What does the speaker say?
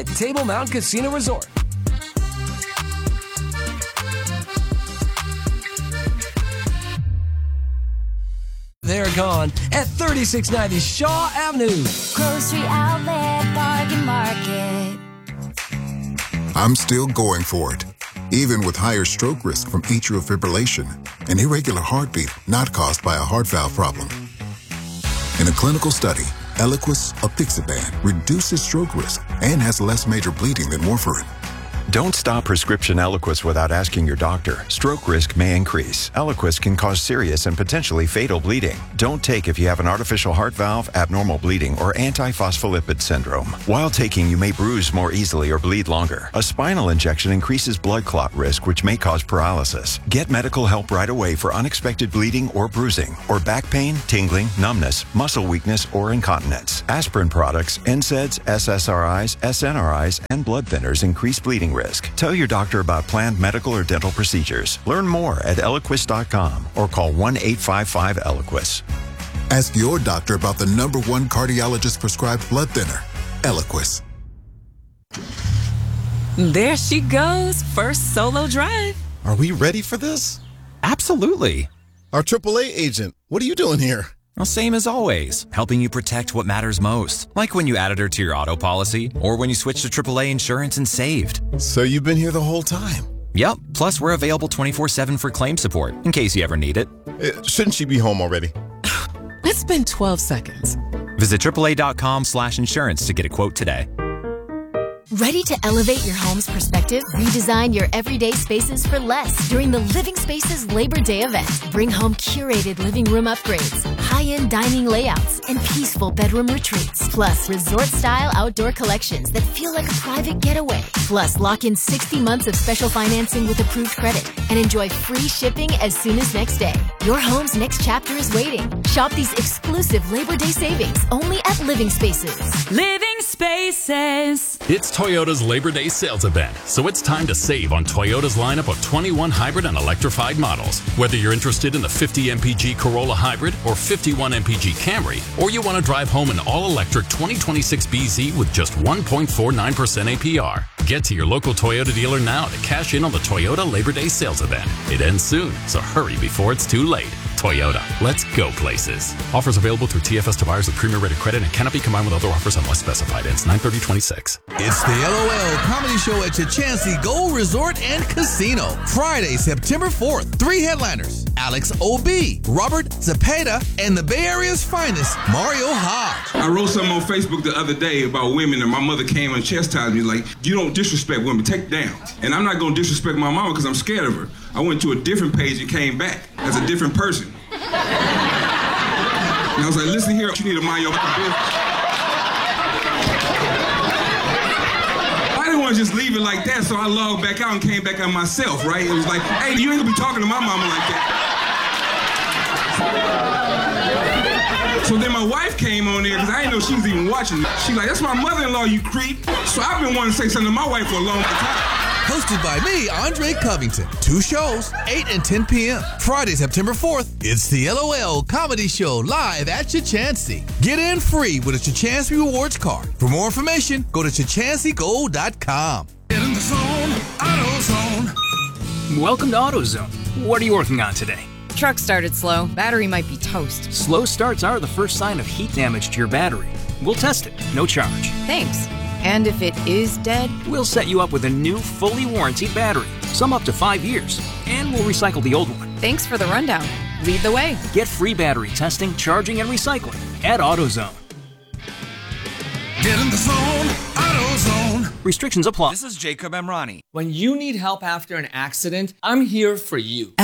at Table Mountain Casino Resort. They're gone at 3690 Shaw Avenue. Grocery Outlet, Bargain Market. I'm still going for it, even with higher stroke risk from atrial fibrillation, an irregular heartbeat not caused by a heart valve problem. In a clinical study, Eliquis apixaban reduces stroke risk and has less major bleeding than warfarin. Don't stop prescription Eliquis without asking your doctor. Stroke risk may increase. Eliquis can cause serious and potentially fatal bleeding. Don't take if you have an artificial heart valve, abnormal bleeding, or antiphospholipid syndrome. While taking, you may bruise more easily or bleed longer. A spinal injection increases blood clot risk, which may cause paralysis. Get medical help right away for unexpected bleeding or bruising, or back pain, tingling, numbness, muscle weakness, or incontinence. Aspirin products, NSAIDs, SSRIs, SNRIs, and blood thinners increase bleeding risk. Tell your doctor about planned medical or dental procedures. Learn more at Eliquis.com or call 1-855-ELIQUIS. Ask your doctor about the #1 cardiologist-prescribed blood thinner, Eliquis. There she goes, first solo drive. Are we ready for this? Absolutely. Our AAA agent, what are you doing here? Well, same as always, helping you protect what matters most. Like when you added her to your auto policy, or when you switched to AAA insurance and saved. So you've been here the whole time? Yep, plus we're available 24/7 for claim support, in case you ever need it. Shouldn't she be home already? It's been 12 seconds. Visit AAA.com/insurance to get a quote today. Ready to elevate your home's perspective? Redesign your everyday spaces for less during the Living Spaces Labor Day event. Bring home curated living room upgrades, high-end dining layouts, and peaceful bedroom retreats. Plus, resort-style outdoor collections that feel like a private getaway. Plus, lock in 60 months of special financing with approved credit and enjoy free shipping as soon as next day. Your home's next chapter is waiting. Shop these exclusive Labor Day savings only at Living Spaces. Living Spaces. It's Toyota's Labor Day sales event, so it's time to save on Toyota's lineup of 21 hybrid and electrified models. Whether you're interested in the 50 MPG Corolla Hybrid or 51 MPG Camry, or you want to drive home an all-electric 2026 BZ with just 1.49% APR. Get to your local Toyota dealer now to cash in on the Toyota Labor Day sales event. It ends soon, so hurry before it's too late. Toyota, let's go places. Offers available through TFS to buyers with premier rated credit and cannot be combined with other offers unless specified. Ends 9/30/26. It's the LOL Comedy Show at Chachansey Gold Resort and Casino. Friday, September 4th. 3 headliners. Alex O.B., Robert Zepeda, and the Bay Area's finest, Mario Hodge. I wrote something on Facebook the other day about women, and my mother came and chastised me like, you don't disrespect women, take down. And I'm not going to disrespect my mama because I'm scared of her. I went to a different page and came back as a different person. And I was like, listen here, you need to mind your business. I didn't want to just leave it like that, so I logged back out and came back out myself, right? It was like, hey, you ain't gonna be talking to my mama like that. So then my wife came on there, because I didn't know she was even watching. She like, that's my mother-in-law, you creep. So I've been wanting to say something to my wife for a long time. Hosted by me, Andre Covington. 2 shows, 8 and 10 p.m. Friday, September 4th. It's the LOL Comedy Show live at Chachansey. Get in free with a Chachansey Rewards card. For more information, go to ChachanseyGold.com. Get in the zone, AutoZone. Welcome to AutoZone. What are you working on today? Truck started slow. Battery might be toast. Slow starts are the first sign of heat damage to your battery. We'll test it, no charge. Thanks. And if it is dead? We'll set you up with a new, fully warranted battery, some up to 5 years, and we'll recycle the old one. Thanks for the rundown. Lead the way. Get free battery testing, charging, and recycling at AutoZone. Get in the zone, AutoZone. Restrictions apply. This is Jacob Emrani. When you need help after an accident, I'm here for you.